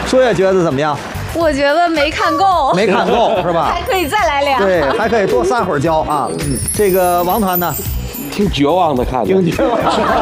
舒月觉得怎么样？ 我觉得没看够， 没看够是吧？ 还可以再来俩。 对，还可以多撒会儿娇啊。这个王团呢？ 挺绝望的看着， 挺绝望。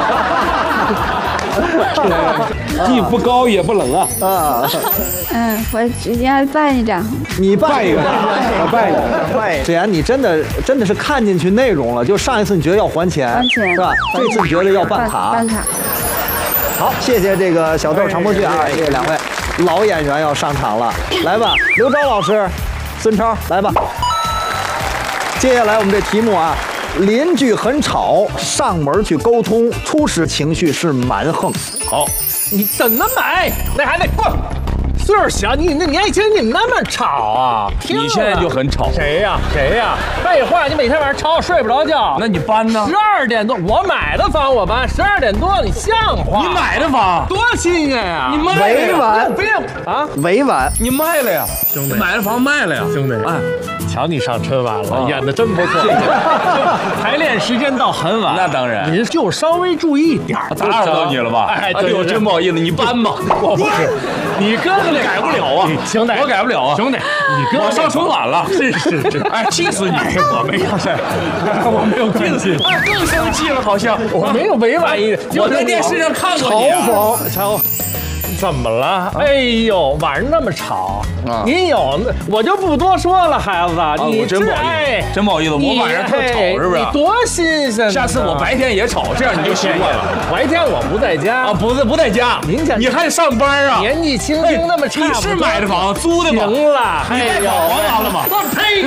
既不高也不冷啊。 我直接办一张。 你办一个， 我办一个。 沈岩，你真的是看进去内容了。就上一次你觉得要还钱，是吧？这次你觉得要办卡。 办卡。 好，谢谢这个小豆长波剧啊，谢谢两位老演员要上场了，来吧，刘钊老师，孙超来吧。接下来我们这题目啊。邻居很吵，上门去沟通，初始情绪是蛮横。 好，你怎么买？那还得不岁数小，你那年轻你那么吵啊？ 你现在就很吵。 谁呀？废话，你每天晚上吵我睡不着觉。 那你搬呢 ？12点多，我买的房我搬，12点多你像话？ 你买的房多新鲜呀！ 你卖委婉， 不要啊， 委婉， 你卖了呀， 兄弟， 买了房卖了呀， 兄弟，哎。瞧你上春晚了，演的真不错。排练时间到很晚， 那当然， 您就稍微注意点。 打扰到你了吧？ 哎呦，真不好意思，你搬吧。 我不是，你哥哥改不了啊， 兄弟， 我改不了啊， 兄弟，你哥我上春晚了， 是， 哎，气死你！ 我没有事，我没有关系， 更生气了，好像我没有委婉一点， 我在电视上看过你。 嘲讽。 怎么了？哎呦，晚上那么吵，你有我就不多说了，孩子，你真不好意思，真不好意思，我晚上特吵，是不是？ 你多新鲜！ 下次我白天也吵，这样你就习惯了。 白天我不在家啊，不在家， 你还得上班啊？ 年纪轻轻那么差， 你是买的房，租的吗？ 行了， 你贷款还完了吗？ 我呸！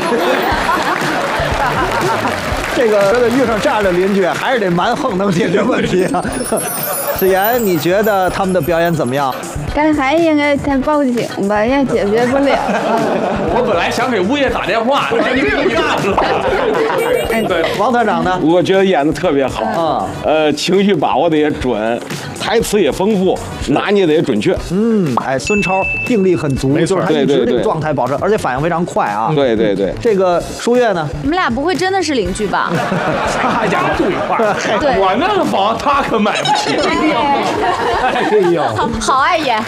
这个遇上这样的邻居，还是得蛮横能解决问题啊。史岩，你觉得他们的表演怎么样？ 刚才应该先报警吧，也解决不了。 我本来想给物业打电话，给你不干了。 对，王团长呢？ 我觉得演的特别好啊， 情绪把握的也准，台词也丰富，拿捏的也准确。 哎，孙超定力很足，就是他一直这个状态保持，而且反应非常快啊。 对。 这个舒月呢？ 你们俩不会真的是邻居吧？ 差点对话。 对， 我那个房他可买不起。 哎呦， 好爱演。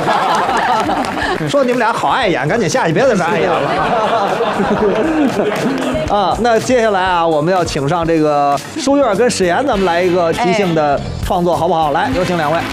说你们俩好爱演，赶紧下去，别在这爱演了。啊，那接下来啊，我们要请上这个舒月跟史岩，咱们来一个即兴的创作，好不好？来，有请两位。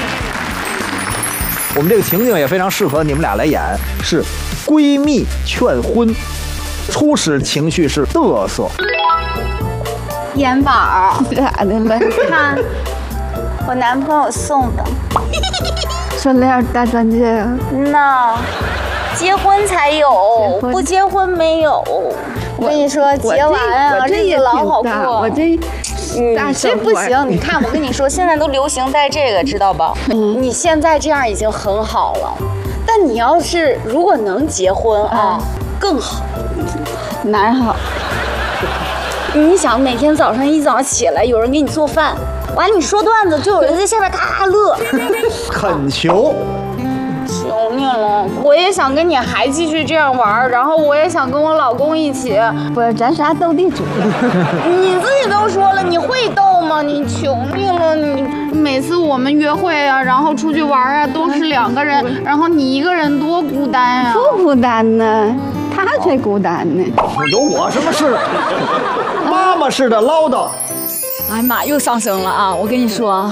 我们这个情境也非常适合你们俩来演，是闺蜜劝婚，初始情绪是嘚瑟。 元宝儿， 咋的了？ 看，我男朋友送的。 塑料大钻戒。 那结婚才有，不结婚没有。我跟你说，结完啊，日子老好过。 我这大这不行，你看，我跟你说，现在都流行戴这个，知道吧？你现在这样已经很好了，但你要是如果能结婚啊，更好。 哪儿好？ 你想每天早上一早起来，有人给你做饭，完你说段子，就有人在下面咔咔乐。 恳求， 求你了，我也想跟你还继续这样玩，然后我也想跟我老公一起。 不是，咱仨斗地主。 你自己都说了，你会斗吗？你求你了，你每次我们约会啊，然后出去玩啊，都是2个人，然后你一个人多孤单啊！ 不孤单呢，他才孤单呢。 有我什么事？妈妈似的唠叨。 哎呀妈，又上升了啊！我跟你说，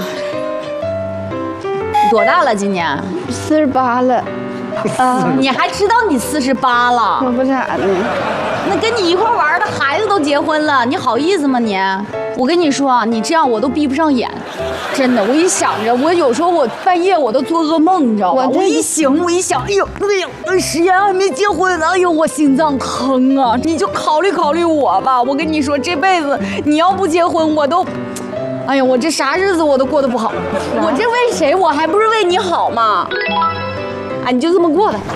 多大了？今年 48了。 你还知道你48了？ 我不咋的。 那跟你一块玩的孩子都结婚了，你好意思吗你？我跟你说，你这样我都闭不上眼，真的。我一想着，我有时候我半夜我都做噩梦，你知道吗？我一醒，我一想，哎呦，史岩还没结婚，哎呦，我心脏疼啊！你就考虑考虑我吧。我跟你说，这辈子你要不结婚，我都，哎呀，我这啥日子我都过得不好。我这为谁？我还不是为你好吗？啊，你就这么过吧。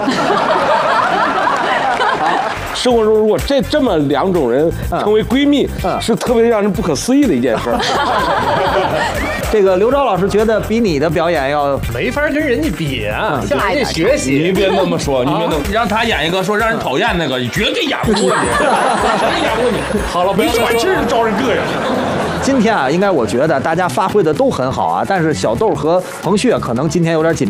生活中如果这么2种人成为闺蜜，是特别让人不可思议的一件事。 这个刘钊老师觉得比你的表演要没法跟人家比啊，向人家学习。 你别那么说，你别那么让他演一个说让人讨厌那个，你绝对演不过你，谁演不过你？好了，别喘气就招人膈应。 今天啊，应该我觉得大家发挥的都很好啊，但是小豆和彭旭可能今天有点紧张。